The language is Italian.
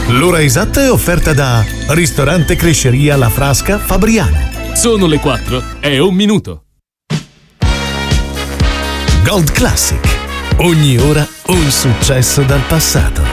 L'ora esatta è offerta da Ristorante Cresceria La Frasca Fabriano. Sono le 4, è un minuto. Gold Classic. Ogni ora un successo dal passato.